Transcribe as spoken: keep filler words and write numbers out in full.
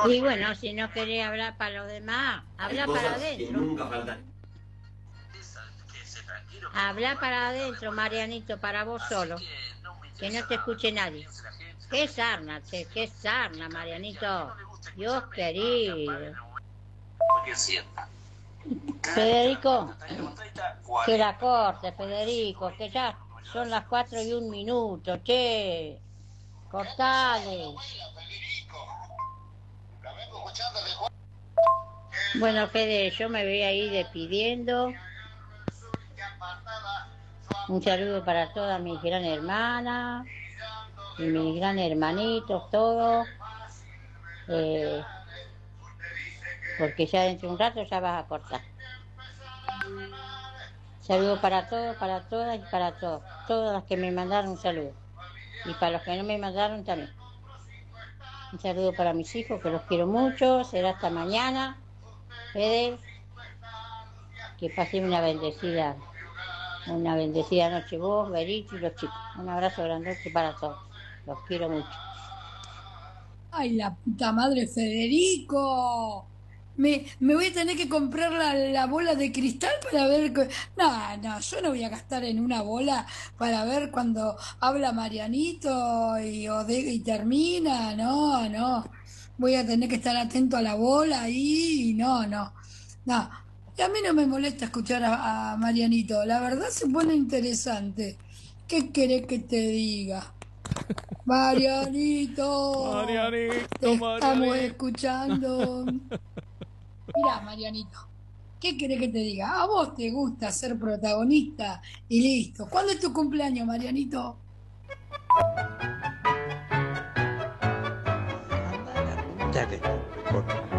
Y bueno, si no querés hablar para los demás, habla para adentro. Nunca faltan. Habla para adentro, Marianito, para vos solo. Que no te escuche nadie. Qué sarna, che, qué sarna, Marianito. Dios querido. Federico, que la corte, Federico, que ya son las cuatro y un minuto, che. Cortale. Bueno, Fede, yo me voy a ir despidiendo. Un saludo para todas mis gran hermanas y mis gran hermanitos, todos. Eh, porque ya dentro de un rato ya vas a cortar. Saludo para todos, para todas y para todos. Todas las que me mandaron un saludo. Y para los que no me mandaron también. Un saludo para mis hijos, que los quiero mucho. Será hasta mañana. Fede, que pasen una bendecida, una bendecida noche vos, Berito y los chicos. Un abrazo grandote para todos. Los quiero mucho. Ay, la puta madre, Federico. Me, me voy a tener que comprar la, la bola de cristal para ver... que- No, no, yo no voy a gastar en una bola para ver cuando habla Marianito y, o de- y termina. No, no. Voy a tener que estar atento a la bola ahí y no, no. No. Y a mí no me molesta escuchar a, a Marianito. La verdad se pone interesante. ¿Qué querés que te diga? Marianito, Marianito, te estamos Marianito. escuchando. Mirá, Marianito, ¿qué querés que te diga? A vos te gusta ser protagonista y listo. ¿Cuándo es tu cumpleaños, Marianito? Anda la puta que-